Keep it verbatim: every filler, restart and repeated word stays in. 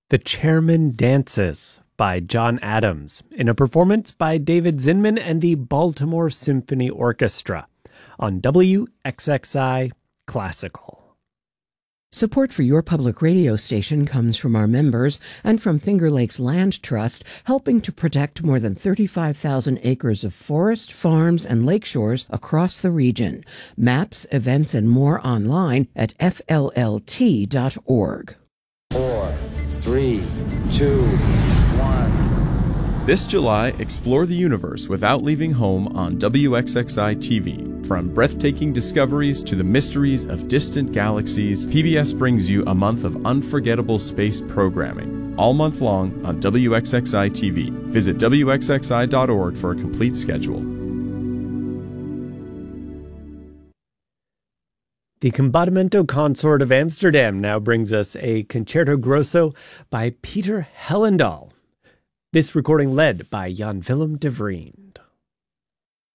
The Chairman Dances by John Adams, in a performance by David Zinman and the Baltimore Symphony Orchestra on W X X I Classical. Support for your public radio station comes from our members and from Finger Lakes Land Trust, helping to protect more than thirty-five thousand acres of forest, farms, and lakeshores across the region. Maps, events, and more online at F L L T dot org. Four, three, two, one. This July, explore the universe without leaving home on W X X I T V. From breathtaking discoveries to the mysteries of distant galaxies, P B S brings you a month of unforgettable space programming. All month long on W X X I T V. Visit W X X I dot org for a complete schedule. The Combattimento Consort of Amsterdam now brings us a Concerto Grosso by Peter Hellendaal. This recording led by Jan Willem de Vriend.